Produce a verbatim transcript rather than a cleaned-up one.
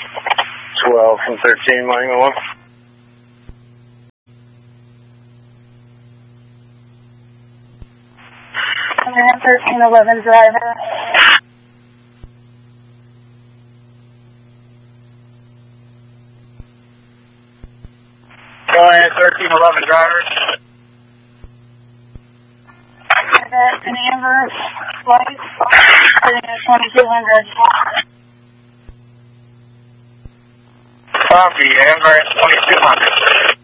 twelve from thirteen, Lima one. thirteen eleven driver. Go ahead, thirteen eleven driver. An Amber flight, twenty-two hundred. Copy, Amber at twenty-two hundred.